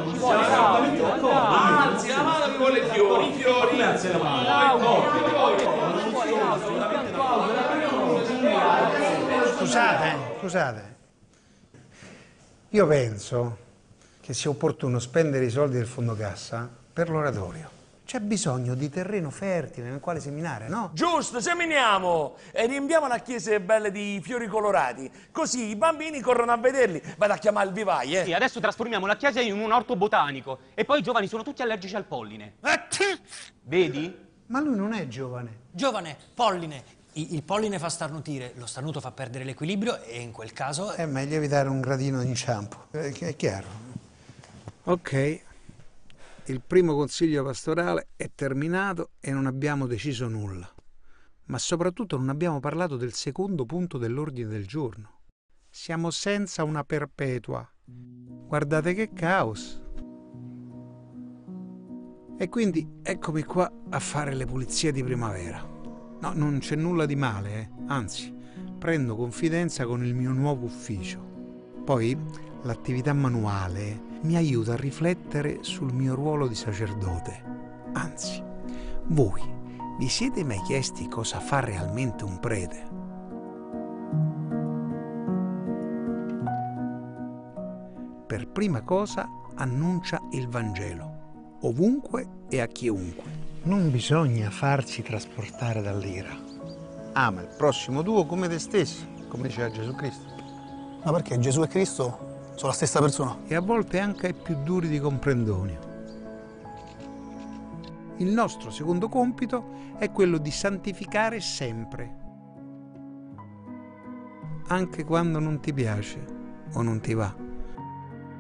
Anzi, la mano mi vuole i fiori. Grazie, la mano. Scusate. Io penso che sia opportuno spendere i soldi del fondo cassa per l'oratorio. C'è bisogno di terreno fertile nel quale seminare, no? Giusto, seminiamo e riempiamo la chiesa belle di fiori colorati. Così i bambini corrono a vederli. Vado a chiamare il vivai, Sì, adesso trasformiamo la chiesa in un orto botanico e poi i giovani sono tutti allergici al polline. Vedi? Ma lui non è giovane. Giovane, polline. Il polline fa starnutire, lo starnuto fa perdere l'equilibrio e in quel caso... È meglio evitare un gradino di inciampo, è chiaro. Ok, il primo consiglio pastorale è terminato e non abbiamo deciso nulla. Ma soprattutto non abbiamo parlato del secondo punto dell'ordine del giorno. Siamo senza una perpetua. Guardate che caos. E quindi eccomi qua a fare le pulizie di primavera. No, non c'è nulla di male, anzi, prendo confidenza con il mio nuovo ufficio. Poi l'attività manuale mi aiuta a riflettere sul mio ruolo di sacerdote. Anzi, voi vi siete mai chiesti cosa fa realmente un prete? Per prima cosa annuncia il Vangelo, ovunque e a chiunque. Non bisogna farsi trasportare dall'ira. Ama il prossimo tuo come te stesso, come diceva Gesù Cristo. Ma perché Gesù e Cristo sono la stessa persona? E a volte anche ai più duri di comprendonio. Il nostro secondo compito è quello di santificare sempre. Anche quando non ti piace o non ti va.